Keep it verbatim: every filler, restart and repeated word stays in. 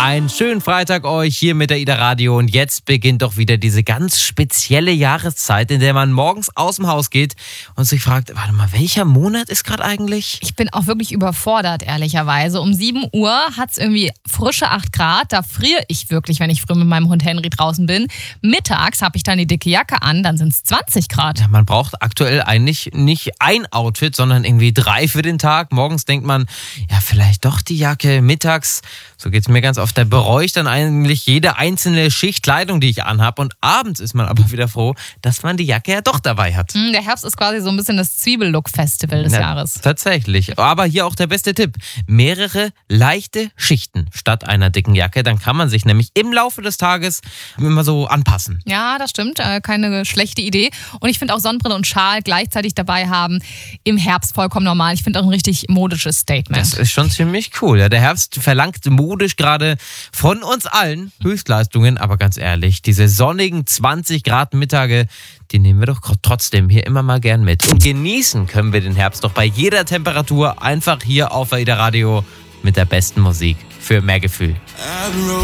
Einen schönen Freitag euch hier mit der Ida Radio und jetzt beginnt doch wieder diese ganz spezielle Jahreszeit, in der man morgens aus dem Haus geht und sich fragt, warte mal, welcher Monat ist gerade eigentlich? Ich bin auch wirklich überfordert, ehrlicherweise. Um sieben Uhr hat es irgendwie frische acht Grad, da friere ich wirklich, wenn ich früh mit meinem Hund Henry draußen bin. Mittags habe ich dann die dicke Jacke an, dann sind es zwanzig Grad. Ja, man braucht aktuell eigentlich nicht ein Outfit, sondern irgendwie drei für den Tag. Morgens denkt man, ja vielleicht doch die Jacke, mittags, so geht es mir ganz oft, da bereue ich dann eigentlich jede einzelne Schicht Kleidung, die ich anhabe. Und abends ist man aber wieder froh, dass man die Jacke ja doch dabei hat. Der Herbst ist quasi so ein bisschen das Zwiebellook-Festival des ja, Jahres. Tatsächlich. Aber hier auch der beste Tipp. Mehrere leichte Schichten statt einer dicken Jacke. Dann kann man sich nämlich im Laufe des Tages immer so anpassen. Ja, das stimmt. Keine schlechte Idee. Und ich finde auch Sonnenbrille und Schal gleichzeitig dabei haben im Herbst vollkommen normal. Ich finde auch ein richtig modisches Statement. Das ist schon ziemlich cool. Ja, der Herbst verlangt modisch gerade von uns allen Höchstleistungen. Aber ganz ehrlich, diese sonnigen zwanzig Grad Mittage, die nehmen wir doch trotzdem hier immer mal gern mit. Und genießen können wir den Herbst doch bei jeder Temperatur einfach hier auf Ida Radio mit der besten Musik für mehr Gefühl.